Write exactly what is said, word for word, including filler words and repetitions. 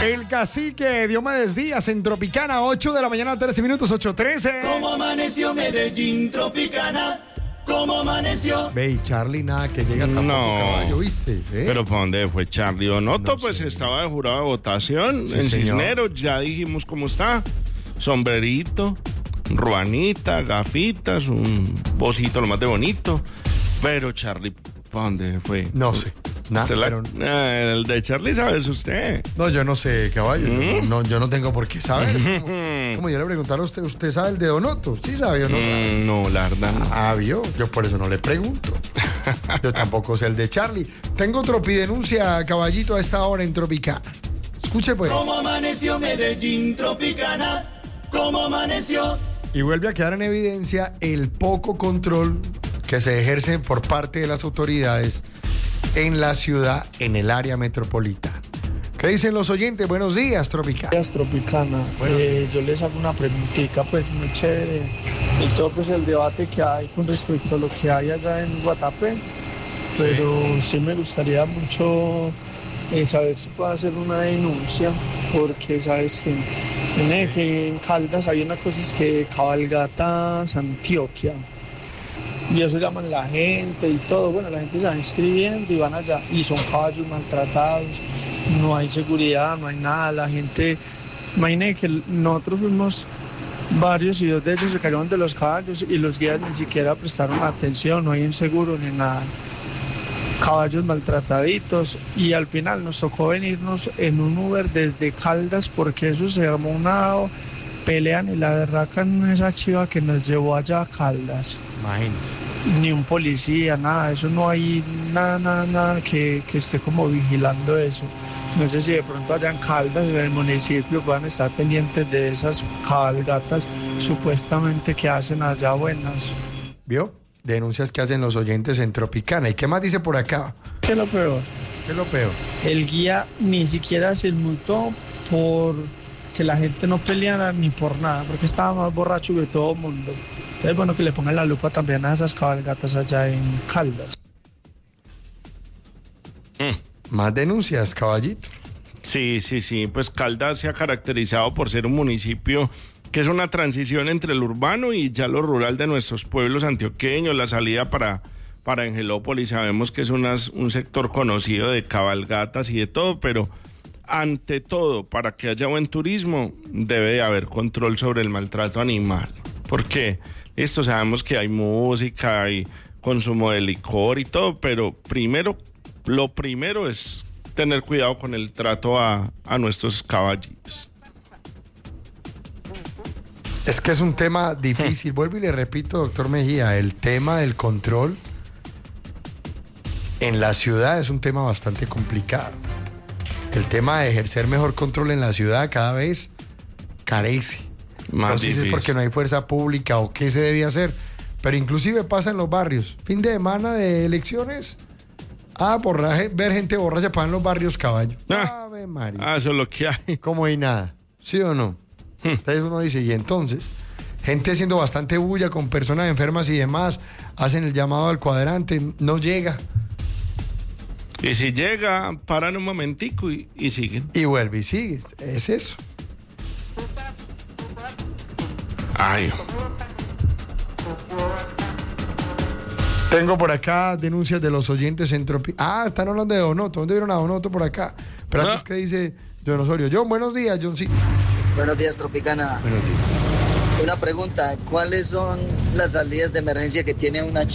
El cacique Diomedes Díaz en Tropicana, ocho de la mañana, trece minutos, ocho trece. ¿Cómo amaneció Medellín, Tropicana? ¿Cómo amaneció? Ve, y Charlie nada que llega tampoco, No. caballo, ¿viste? ¿Eh? Pero ¿para dónde fue Charlie Donoto? No pues sé. estaba de jurado de votación Sí, en señor. Cisneros, ya dijimos cómo está. Sombrerito, ruanita, gafitas, un bocito lo más de bonito. Pero Charlie, ¿para dónde fue? No sé. Nah, Usted la- pero- Ah, el de Charlie, ¿sabes usted? No, yo no sé, caballo. Yo, ¿Mm? no, yo no tengo por qué saber. Es como, como yo le preguntara a usted, ¿usted sabe el de Donoto? ¿Sí sabe o no sabe? Mm, no, la verdad no. Ah, vio. Yo por eso no le pregunto. Yo tampoco sé el de Charlie. Tengo tropidenuncia, caballito, a esta hora en Tropicana. Escuche pues. ¿Cómo amaneció Medellín, Tropicana? ¿Cómo amaneció? Y vuelve a quedar en evidencia el poco control que se ejerce por parte de las autoridades en la ciudad, en el área metropolitana. ¿Qué dicen los oyentes? Buenos días, Tropicana. Días, Tropicana. Bueno. Eh, yo les hago una preguntita, pues muy chévere. Y todo pues el debate que hay con respecto a lo que hay allá en Guatapé. Pero sí, me gustaría mucho eh, saber si puedo hacer una denuncia, porque sabes que, tiene que en Caldas hay una cosa es que cabalgatas Antioquia. Y eso llaman la gente y todo. Bueno, la gente se va inscribiendo y van allá. Y son caballos maltratados. No hay seguridad, no hay nada. La gente, imagínate que nosotros fuimos varios y dos de ellos se cayeron de los caballos y los guías ni siquiera prestaron atención, no hay un seguro ni nada. Caballos maltrataditos y al final nos tocó venirnos en un Uber desde Caldas porque eso se armó una pelea ni la berraca en esa chiva que nos llevó allá a Caldas. Imagínate. Ni un policía, nada, eso no hay nada, nada, nada que, que esté como vigilando eso. No sé si de pronto allá en Caldas, en el municipio, puedan estar pendientes de esas cabalgatas supuestamente que hacen allá buenas. ¿Vio? Denuncias que hacen los oyentes en Tropicana. ¿Y qué más dice por acá? ¿Qué es lo peor? ¿Qué es lo peor? El guía ni siquiera se multó por que la gente no peleara ni por nada, porque estaba más borracho que todo el mundo. Entonces, bueno, que le pongan la lupa también a esas cabalgatas allá en Caldas. Más denuncias, caballito. Sí, sí, sí, pues Caldas se ha caracterizado por ser un municipio que es una transición entre lo urbano y ya lo rural de nuestros pueblos antioqueños. La salida para, para Angelópolis sabemos que es unas, un sector conocido de cabalgatas y de todo, pero ante todo, para que haya buen turismo, debe de haber control sobre el maltrato animal. ¿Por qué? Esto sabemos que hay música, hay consumo de licor y todo, pero primero, lo primero es tener cuidado con el trato a, a nuestros caballitos. Es que es un tema difícil. Vuelvo y le repito, doctor Mejía, el tema del control en la ciudad es un tema bastante complicado. El tema de ejercer mejor control en la ciudad cada vez carece. Más no sé si es difícil. porque no hay fuerza pública o qué se debía hacer, pero inclusive pasa en los barrios. Fin de semana de elecciones, ah, borraje, ver gente borracha para en los barrios, caballo. Ah. Ave María. Ah, eso es lo que hay. Como hay nada, ¿sí o no? Entonces uno dice, y entonces, gente haciendo bastante bulla con personas enfermas y demás, hacen el llamado al cuadrante, no llega Y si llega, paran un momentico y, y siguen. y vuelve y sigue. Es eso. Ay, Tengo por acá denuncias de los oyentes en Tropi. Ah, están hablando de Donoto. ¿Dónde vieron a Donoto por acá? Pero No. antes que dice John Osorio. John, buenos días, John. Sí. Buenos días, Tropicana. Buenos días. Una pregunta, ¿cuáles son las salidas de emergencia que tiene una